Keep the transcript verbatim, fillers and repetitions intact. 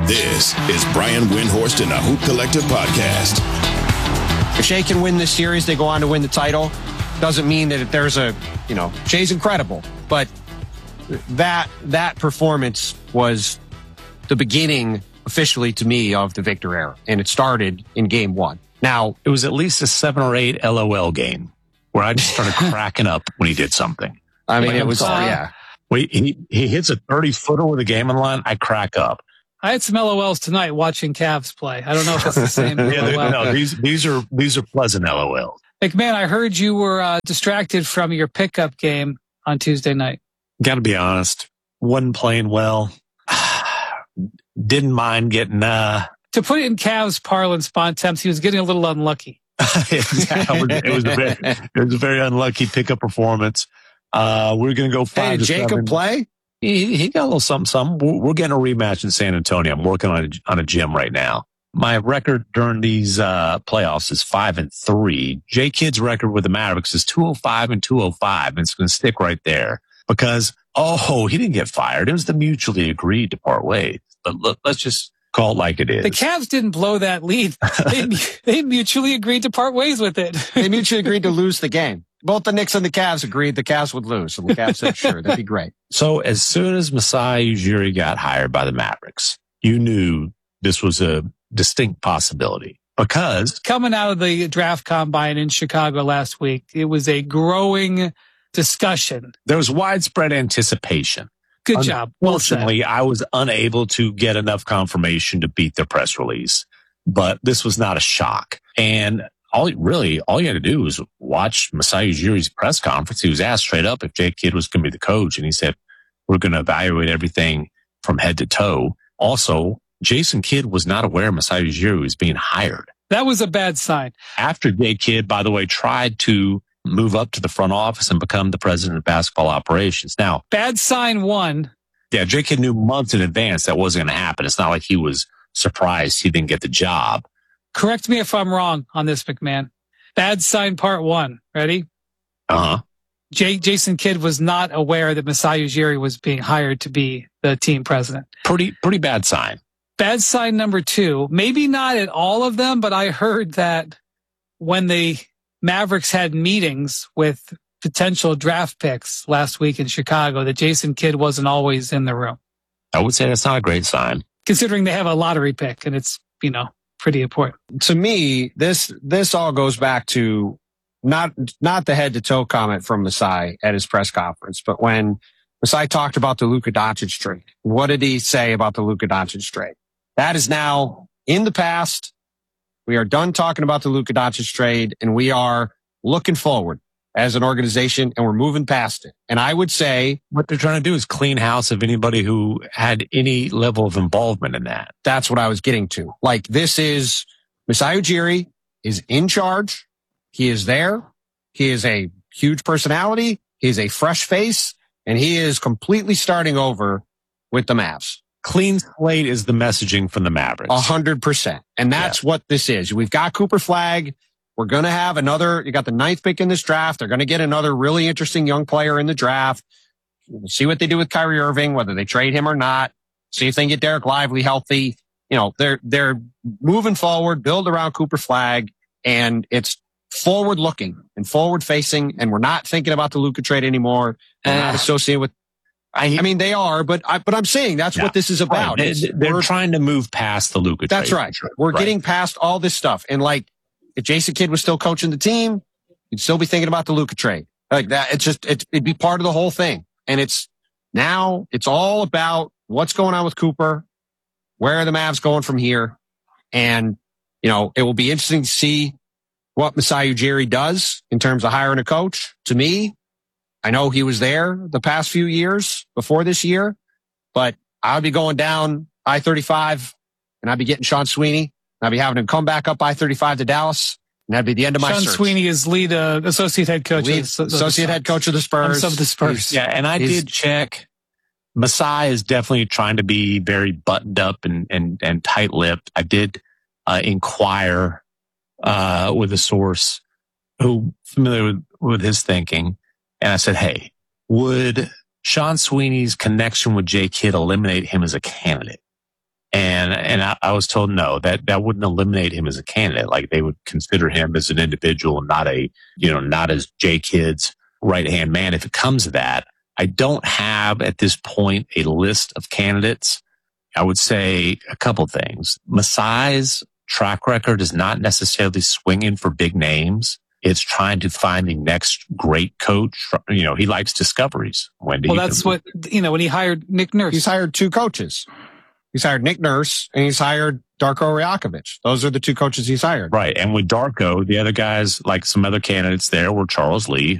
This is Brian Windhorst and the Hoop Collective podcast. If Shea can win this series, they go on to win the title. Doesn't mean that there's a, you know, Shea's incredible, but that that performance was the beginning officially to me of the Victor era, and it started in game one. Now, it was at least a seven or eight L O L game where I just started cracking up when he did something. I mean, like, it was, uh, yeah. When he, he hits a thirty footer with a game on the line, I crack up. I had some L O Ls tonight watching Cavs play. I don't know if it's the same. yeah, L O L. No, these these are these are pleasant L O Ls. McMahon, I heard you were uh, distracted from your pickup game on Tuesday night. Got to be honest, wasn't playing well. Didn't mind getting. Uh, to put it in Cavs parlance, Bontemps, he was getting a little unlucky. it was a very, it was a very unlucky pickup performance. Uh, we're going to go five. Hey, to Jacob seven. play? He, he got a little something, something. We're, we're getting a rematch in San Antonio. I'm working on a, on a gym right now. My record during these uh, playoffs is five and three. J Kidd's record with the Mavericks is two oh five and two oh five, and it's going to stick right there because oh, he didn't get fired. It was the mutually agreed to part ways. But look, let's just call it like it is. The Cavs didn't blow that lead. They, they mutually agreed to part ways with it. They mutually agreed to lose the game. Both the Knicks and the Cavs agreed the Cavs would lose. And the Cavs said, sure, that'd be great. So as soon as Masai Ujiri got hired by the Mavericks, you knew this was a distinct possibility because coming out of the draft combine in Chicago last week, it was a growing discussion. There was widespread anticipation. Good job. Well Unfortunately, I was unable to get enough confirmation to beat the press release, but this was not a shock. And all really, all you had to do was watch Masai Ujiri's press conference. He was asked straight up if J Kidd was going to be the coach, and he said, "We're going to evaluate everything from head to toe." Also, Jason Kidd was not aware Masai Ujiri was being hired. That was a bad sign. After J Kidd, by the way, tried to move up to the front office and become the president of basketball operations. Now, bad sign one. Yeah, J Kidd knew months in advance that wasn't going to happen. It's not like he was surprised he didn't get the job. Correct me if I'm wrong on this, McMahon. Bad sign part one. Ready? Uh-huh. J- Jason Kidd was not aware that Masai Ujiri was being hired to be the team president. Pretty, pretty bad sign. Bad sign number two. Maybe not at all of them, but I heard that when the Mavericks had meetings with potential draft picks last week in Chicago, that Jason Kidd wasn't always in the room. I would say that's not a great sign. Considering they have a lottery pick and it's, you know, pretty important. To me, this this all goes back to not not the head to toe comment from Masai at his press conference, but when Masai talked about the Luka Doncic trade. What did he say about the Luka Doncic trade? That is now in the past. We are done talking about the Luka Doncic trade, and we are looking forward as an organization, and we're moving past it. And I would say what they're trying to do is clean house of anybody who had any level of involvement in that. That's what I was getting to. Like, this is Masai Ujiri is in charge. He is there. He is a huge personality. He is a fresh face, and he is completely starting over with the Mavs. Clean slate is the messaging from the Mavericks. A hundred percent. And that's yeah. what this is. We've got Cooper Flagg. We're going to have another, you got the ninth pick in this draft. They're going to get another really interesting young player in the draft. We'll see what they do with Kyrie Irving, whether they trade him or not. See if they can get Derek Lively healthy. You know, they're, they're moving forward, build around Cooper Flagg, and it's forward looking and forward facing. And we're not thinking about the Luka trade anymore. We're not associated with, I, I mean, they are, but I, but I'm saying that's yeah, what this is about. Right. They, they're trying to move past the Luka trade. That's right. We're right. getting past all this stuff. And like, if Jason Kidd was still coaching the team, you'd still be thinking about the Luka trade. Like that, it's just, it's, it'd be part of the whole thing. And it's now, it's all about what's going on with Cooper. Where are the Mavs going from here? And, you know, it will be interesting to see what Masai Ujiri does in terms of hiring a coach. To me, I know he was there the past few years before this year, but I'd be going down I thirty-five and I'd be getting Sean Sweeney. And I'd be having him come back up I thirty-five to Dallas, and that'd be the end of my Sean search. Sweeney is lead uh, associate head coach. Lead, of the, of associate the head coach of the Spurs. Of the Spurs. He's, yeah, and I did check. Masai is definitely trying to be very buttoned up and and, and tight-lipped. I did uh, inquire uh, with a source who familiar with, with his thinking, and I said, "Hey, would Sean Sweeney's connection with J Kidd eliminate him as a candidate?" And and I, I was told no, that that wouldn't eliminate him as a candidate. Like they would consider him as an individual and not a, you know, not as J Kidd's right hand man. If it comes to that, I don't have at this point a list of candidates. I would say a couple things. Masai's track record is not necessarily swinging for big names. It's trying to find the next great coach. You know, he likes discoveries. Wendy. Well, that's what, you know, when he hired Nick Nurse. He's hired two coaches. He's hired Nick Nurse and he's hired Darko Rajakovic. Those are the two coaches he's hired. Right. And with Darko, the other guys, like some other candidates there were Charles Lee,